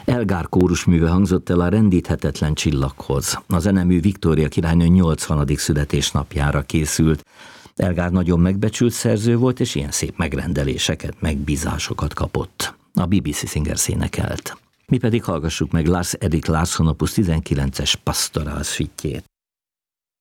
Elgár kórusműve hangzott el a Rendíthetetlen csillaghoz. A zenemű Viktória királynő 80. születésnapjára készült. Elgár nagyon megbecsült szerző volt, és ilyen szép megrendeléseket, megbízásokat kapott. A BBC Singers énekelt. Mi pedig hallgassuk meg Lars Erik Larsson opus 19-es Pastorál suite-jét.